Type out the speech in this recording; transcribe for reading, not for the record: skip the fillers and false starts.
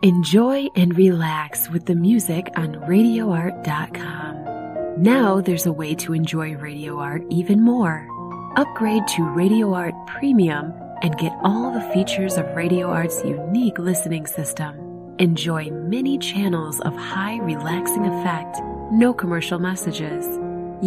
Enjoy and relax with the music on RadioArt.com. Now there's a way to enjoy Radio Art even more. Upgrade to Radio Art Premium and get all the features of Radio Art's unique listening system. Enjoy many channels of high relaxing effect, no commercial messages,